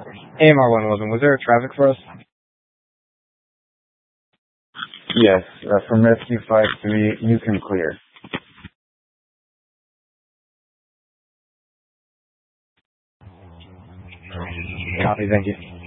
AMR 111, was there a traffic for us? Yes, from Rescue 5-3, you can clear. Copy, thank you.